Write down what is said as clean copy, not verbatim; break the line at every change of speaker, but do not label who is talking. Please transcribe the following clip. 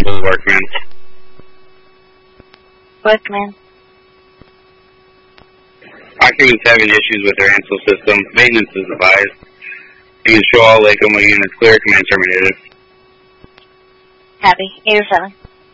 Workman.
Workman.
Occupants having issues with their Ansel system. Maintenance is advised. You can show all Lake Como units clear. Command terminated.
Copy. 807.